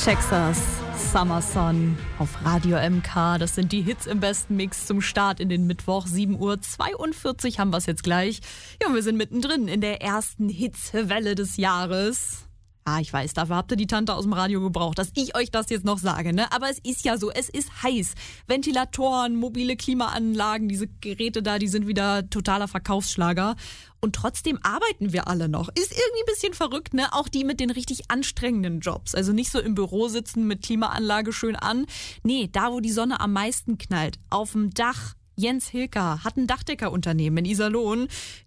Texas, Summer Sun auf Radio MK. Das sind die Hits im besten Mix zum Start in den Mittwoch. 7:42 Uhr haben wir es jetzt gleich. Ja, und wir sind mittendrin in der ersten Hitzewelle des Jahres. Ah, ich weiß, dafür habt ihr die Tante aus dem Radio gebraucht, dass ich euch das jetzt noch sage, ne? Aber es ist ja so, es ist heiß. Ventilatoren, mobile Klimaanlagen, diese Geräte da, die sind wieder totaler Verkaufsschlager. Und trotzdem arbeiten wir alle noch. Ist irgendwie ein bisschen verrückt, ne? Auch die mit den richtig anstrengenden Jobs. Also nicht so im Büro sitzen mit Klimaanlage schön an. Nee, da wo die Sonne am meisten knallt, auf dem Dach. Jens Hilker hat ein Dachdeckerunternehmen in Iserlohn.